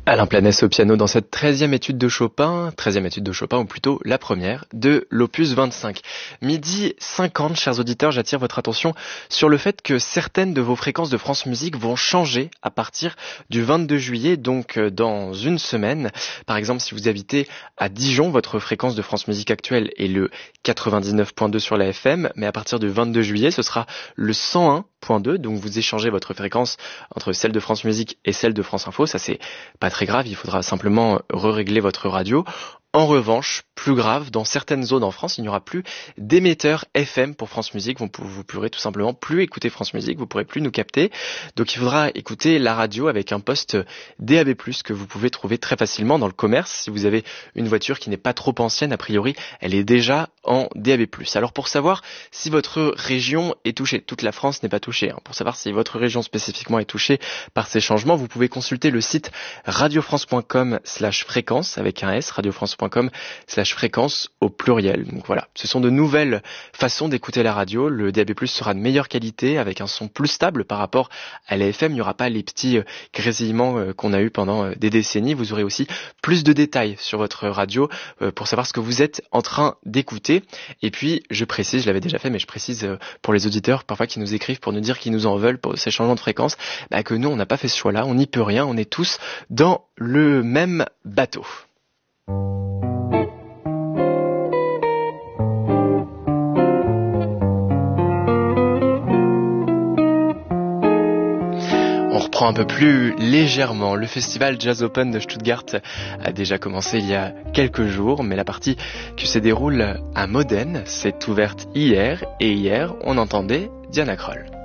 Alain Planès au piano dans cette 13e étude de Chopin, ou plutôt la première de l'opus 25. Midi 50, chers auditeurs, j'attire votre attention sur le fait que certaines de vos fréquences de France Musique vont changer à partir du 22 juillet, donc dans une semaine. Par exemple, si vous habitez à Dijon, votre fréquence de France Musique actuelle est le 99.2 sur la FM, mais à partir du 22 juillet, ce sera le 101.2, donc vous échangez votre fréquence entre celle de France Musique et celle de France Info. Ça, c'est pas très grave, il faudra simplement régler votre radio. En revanche, plus grave, dans certaines zones en France, il n'y aura plus d'émetteurs FM pour France Musique. Vous pourrez tout simplement plus écouter France Musique, vous pourrez plus nous capter. Donc il faudra écouter la radio avec un poste DAB+, que vous pouvez trouver très facilement dans le commerce. Si vous avez une voiture qui n'est pas trop ancienne, a priori, elle est déjà en DAB+. Alors pour savoir si votre région est touchée, toute la France n'est pas touchée, pour savoir si votre région spécifiquement est touchée par ces changements, vous pouvez consulter le site radiofrance.com/fréquence avec un S, radiofrance.com/fréquence au pluriel. Donc voilà, ce sont de nouvelles façons d'écouter la radio. Le DAB+ sera de meilleure qualité avec un son plus stable par rapport à la FM. Il n'y aura pas les petits grésillements qu'on a eu pendant des décennies. Vous aurez aussi plus de détails sur votre radio pour savoir ce que vous êtes en train d'écouter. Et puis, je précise, je l'avais déjà fait, mais je précise pour les auditeurs parfois qui nous écrivent pour nous dire qu'ils nous en veulent pour ces changements de fréquence, que nous, on n'a pas fait ce choix-là, on n'y peut rien, on est tous dans le même bateau. On reprend un peu plus légèrement. Le festival Jazz Open de Stuttgart a déjà commencé il y a quelques jours, mais la partie qui se déroule à Modène s'est ouverte hier, et hier, on entendait Diana Krall.